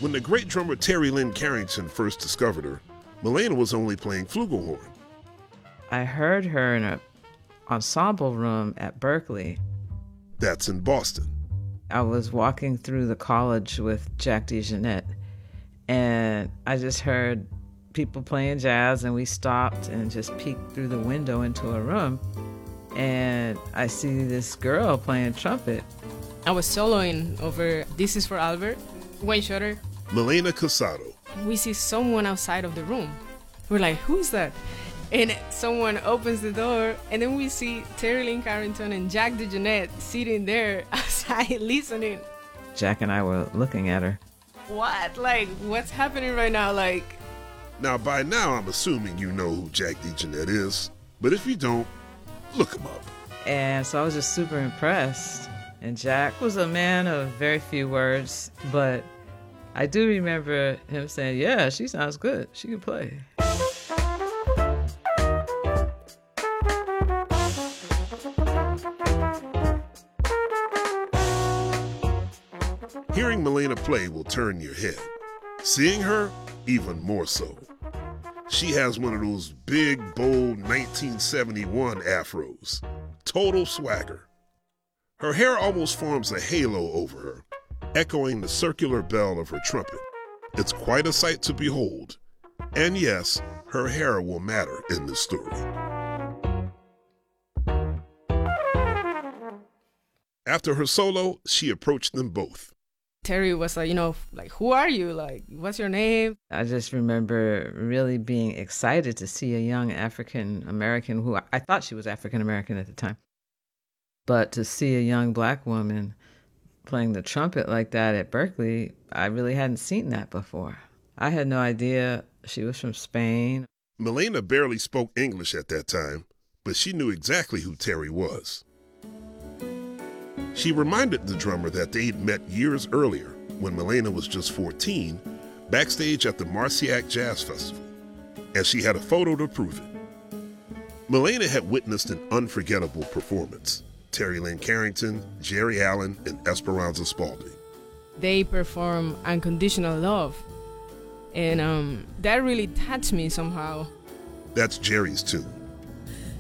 When the great drummer Terry Lynn Carrington first discovered her, Milena was only playing flugelhorn. I heard her in an ensemble room at Berklee. That's in Boston. I was walking through the college with Jack DeJohnette, and I just heard people playing jazz, and we stopped and just peeked through the window into a room, and I see this girl playing trumpet. I was soloing over This Is for Albert, Wayne Shorter. Milena Casado. We see someone outside of the room. We're like, who's that? And someone opens the door, and then we see Terry Lynn Carrington and Jack DeJohnette sitting there outside listening. Jack and I were looking at her. What? Like, what's happening right now? Like, now, by now, I'm assuming you know who Jack DeJohnette is, but if you don't, look him up. And so I was just super impressed. And Jack was a man of very few words, but I do remember him saying, yeah, she sounds good. She can play. Hearing Milena play will turn your head. Seeing her, even more so. She has one of those big, bold 1971 afros. Total swagger. Her hair almost forms a halo over her, echoing the circular bell of her trumpet. It's quite a sight to behold. And yes, her hair will matter in this story. After her solo, she approached them both. Terry was like, like, who are you? Like, what's your name? I just remember really being excited to see a young African-American who I thought she was African-American at the time. But to see a young Black woman playing the trumpet like that at Berklee, I really hadn't seen that before. I had no idea she was from Spain. Milena barely spoke English at that time, but she knew exactly who Terry was. She reminded the drummer that they'd met years earlier when Milena was just 14, backstage at the Marciac Jazz Festival, and she had a photo to prove it. Milena had witnessed an unforgettable performance. Terry Lynn Carrington, Jerry Allen, and Esperanza Spalding. They perform Unconditional Love, and that really touched me somehow. That's Jerry's tune.